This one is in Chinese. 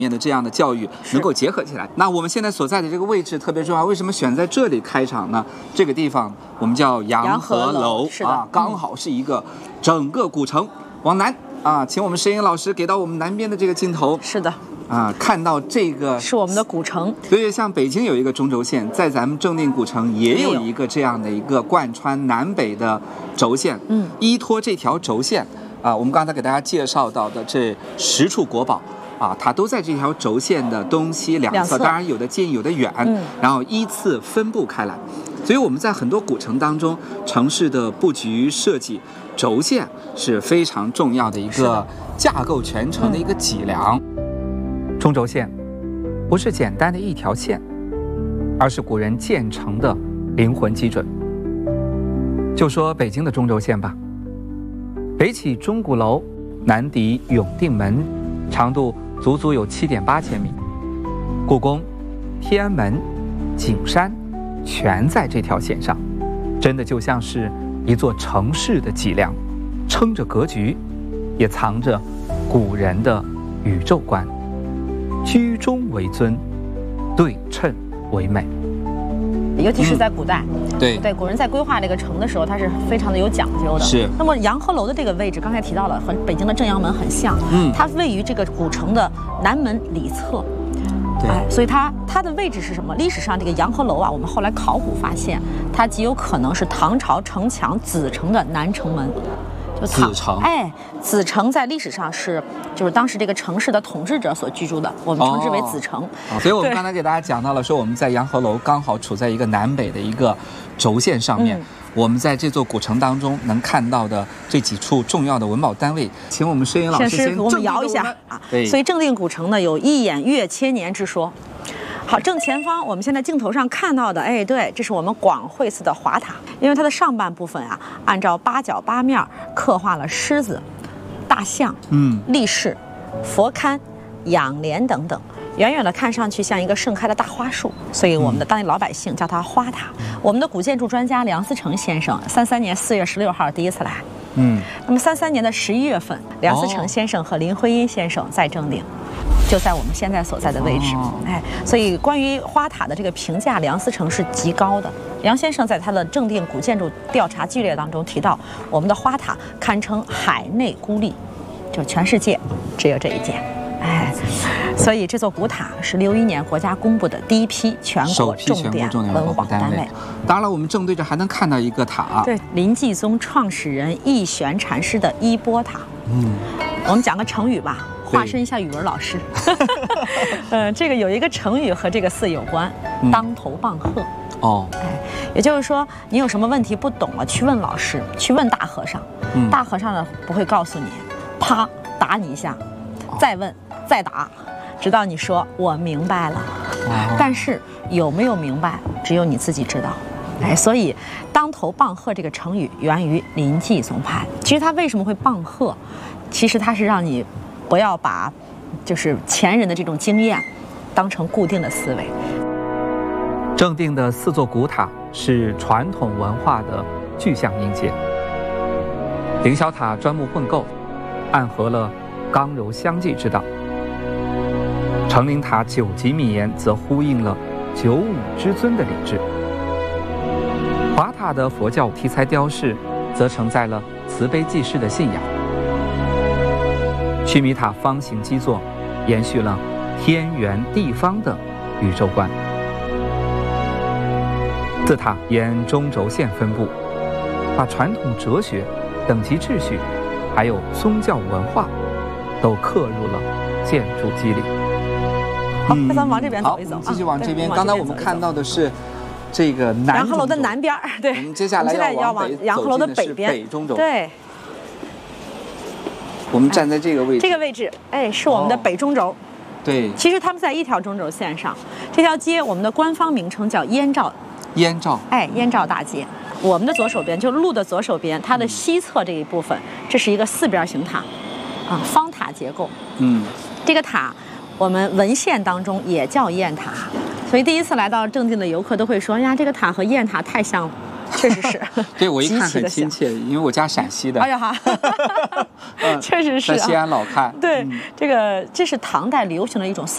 面的这样的教育能够结合起来。那我们现在所在的这个位置特别重要，为什么选在这里开场呢？这个地方我们叫洋河楼啊，刚好是一个整个古城往南啊，请我们石英老师给到我们南边的这个镜头。 是的。 啊，看到这个是我们的古城， 所以像北京有一个中轴线，在咱们正定古城也有一个这样的一个贯穿南北的轴线。依托这条轴线啊，我们刚才给大家介绍到的这10处国宝啊，它都在这条轴线的东西两侧，当然有的近有的远，然后依次分布开来。所以我们在很多古城当中，城市的布局设计，轴线是非常重要的一个架构全城的一个脊梁。中轴线不是简单的一条线，而是古人建城的灵魂基准。就说北京的中轴线吧，北起钟鼓楼，南抵永定门，长度足足有7.8千米。故宫、天安门、景山全在这条线上，真的就像是一座城市的脊梁，撑着格局，也藏着古人的宇宙观。居中为尊，对称为美。 尤其是在古代， 对古人在规划这个城的时候，它是非常的有讲究的。 是。 那么洋河楼的这个位置，刚才提到了，和北京的正阳门很像。它位于这个古城的南门里侧。对。所以它的位置是什么？历史上这个洋河楼啊，我们后来考古发现，它极有可能是唐朝城墙子城的南城门。 子城， 子城在历史上就是当时这个城市的统治者所居住的，我们称之为子城。 所以我们刚才给大家讲到了，说我们在洋河楼刚好处在一个南北的一个轴线上面。我们在这座古城当中能看到的这几处重要的文保单位，请我们摄影老师先给我们摇一下啊。 对， 所以正定古城呢有一眼越千年之说。好，正前方我们现在镜头上看到的，对，这是我们广惠寺的华塔，因为它的上半部分啊，按照8角8面刻画了狮子、大象、力士、佛龛、仰莲等等，远远的看上去像一个盛开的大花树，所以我们的当地老百姓叫它花塔。我们的古建筑专家梁思成先生，33年4月16号第一次来，那么33年的11月份，梁思成先生和林徽因先生在正定。就在我们现在所在的位置，所以关于花塔的这个评价，梁思成是极高的。梁先生在他的正定古建筑调查纪略当中提到，我们的花塔堪称海内孤立，就全世界只有这一件。所以这座古塔是61年国家公布的第一批全国重点文化单位。 当然了，我们正对着还能看到一个塔， 对，临济宗创始人义玄禅师的衣钵塔。我们讲个成语吧。化身一下语文老师，这个有一个成语和这个寺有关，当头棒喝。也就是说，你有什么问题不懂了，去问老师，去问大和尚。大和尚呢不会告诉你，啪打你一下，再问再打，直到你说我明白了。但是有没有明白，只有你自己知道。所以当头棒喝这个成语源于临济宗派。其实它为什么会棒喝？其实它是让你不要把就是前人的这种经验当成固定的思维。 正定的4座古塔是传统文化的具象映现。凌霄塔砖木混构，暗合了刚柔相济之道。成陵塔9级密檐则呼应了九五之尊的礼制。华塔的佛教题材雕饰则承载了慈悲济世的信仰。须弥塔方形基座延续了天圆地方的宇宙观。字塔沿中轴线分布，把传统哲学、等级秩序还有宗教文化都刻入了建筑肌里。 好，那咱们往这边走一走， 继续往这边。刚才我们看到的是这个洋河楼的南边，对， 我们接下来要往洋河楼的北边， 北中轴。 对。 我们站在这个位置， 这个位置，是我们的北中轴。 对， 其实他们在一条中轴线上。这条街我们的官方名称叫燕赵。 燕赵， 燕赵大街。我们的左手边，就路的左手边，它的西侧这一部分，这是一个4边形塔，方塔结构。这个塔，我们文献当中也叫雁塔，所以第一次来到正定的游客都会说呀，这个塔和雁塔太像了。确实是， 对我一看很亲切，因为我家陕西的。 哎呀哈，确实是在西安老看。 对，这是唐代流行的一种